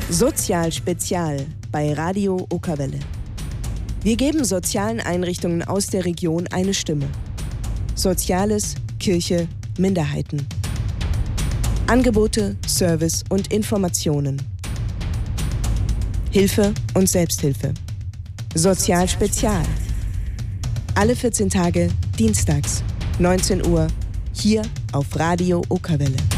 Sozial Spezial bei Radio Okerwelle. Wir geben sozialen Einrichtungen aus der Region eine Stimme. Soziales, Kirche, Minderheiten. Angebote, Service und Informationen. Hilfe und Selbsthilfe. Sozial Spezial. Alle 14 Tage, dienstags, 19 Uhr, hier auf Radio Okerwelle.